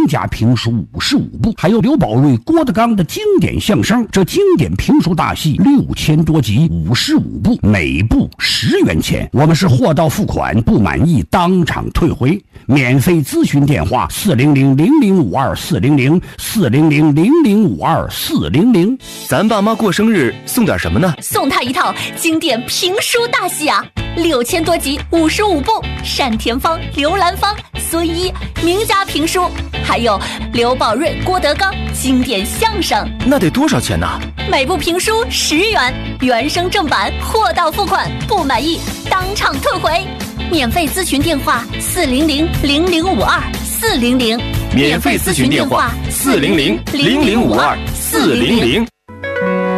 家评书55部，还有刘宝瑞、郭德纲的经典相声。这经典评书大戏6000多集，55部，每部10元钱。我们是货到付款，不满意当场退回。免费咨询电话400-0052-400，400-0052-400。 咱爸妈过生日送点什么呢？ 送他一套经典评书大戏啊，6000多集，55部，单田芳、刘兰芳、孙一名家评书，还有刘宝瑞、郭德纲经典相声。 那得多少钱呢？ 每部评书10元，原声正版，货到付款，不满意当场退回。免费咨询电话400-0052-400， 免费咨询电话400-0052-400。